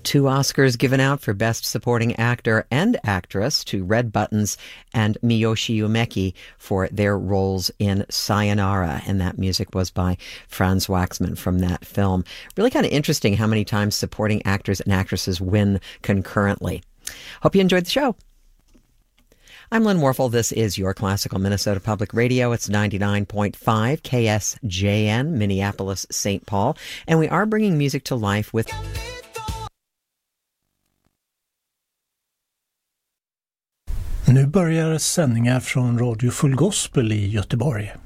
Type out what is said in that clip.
2 Oscars given out for Best Supporting Actor and Actress to Red Buttons and Miyoshi Umeki for their roles in Sayonara, and that music was by Franz Waxman from that film. Really kind of interesting how many times supporting actors and actresses win concurrently. Hope you enjoyed the show. I'm Lynn Warfel. This is your Classical Minnesota Public Radio. It's 99.5 KSJN, Minneapolis, St. Paul. And we are bringing music to life with... Nu börjar sändningar från Radio Full Gospel i Göteborg.